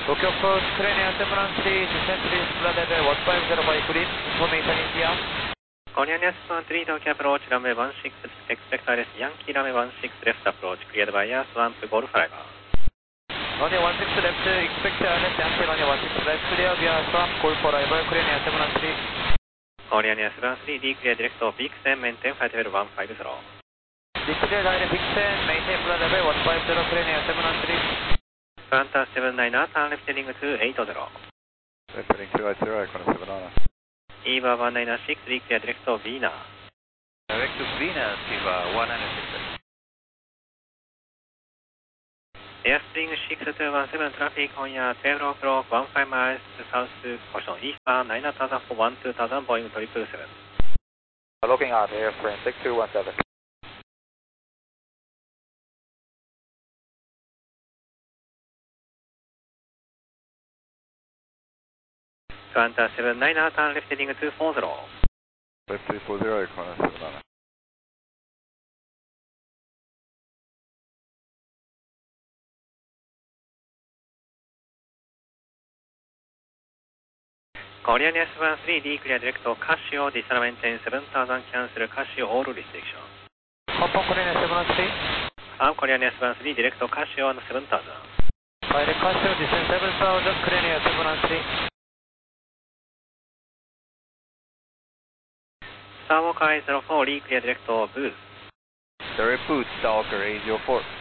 Tokyo approach, Korean 713, descent please, flight level 1505, green, information is here. Korean 713, Tokyo approach, runway 16, expect ILS Yankee, runway 16 left approach, cleared by air, swamp, golf flag. Runway 16 left, expect ILS Yankee, runway 16 left, clear via swamp, golf arrival, Korean 713. Korean 713, declare direct of Bixen, maintain flight level 150. Declare direct Bixen, maintain flight level 150, Korean 713. Qantas 79, turn left heading to 80. Left heading 280, Icon 79. EVA 196, declare direct of Vina. Direct to Venus, EVA 196. Airspring 6217, traffic on your 12 o'clock, 15 miles south to caution eastbound 9000 for 12000, Boeing 777. Looking out, airframe 6217. Qantas 79, turn left heading 240. Left 240, Icon 79. Korean S13, declare direct of Casio, descend maintain 7000, cancel Casio all restriction. Hong Kong Korean 713. Korean S13, direct of Casio on 7000. Direct Casio, descend 7000, Korean 713. Starwalker 804, declare direct of Booth. Direct Booth, Stalker 804.